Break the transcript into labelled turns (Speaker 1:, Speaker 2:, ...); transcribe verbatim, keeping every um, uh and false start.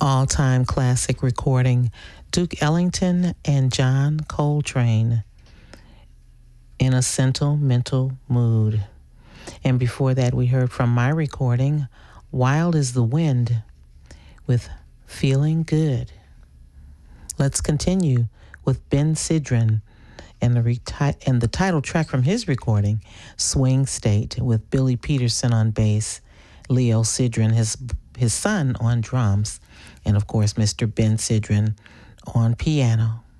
Speaker 1: all-time classic recording, Duke Ellington and John Coltrane, In a Sentimental Mood. And before that, we heard from my recording, Wild is the Wind, with Feeling Good. Let's continue with Ben Sidran and the, reti- and the title track from his recording, Swing State, with Billy Peterson on bass, Leo Sidran, his, his son, on drums, and of course, Mister Ben Sidran on piano.